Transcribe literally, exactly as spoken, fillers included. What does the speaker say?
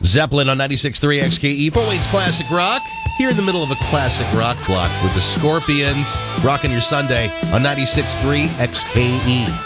Zeppelin on ninety-six point three X K E. Fort Wayne's Classic Rock. Here in the middle of a classic rock block with the Scorpions. Rocking your Sunday on ninety-six point three X K E.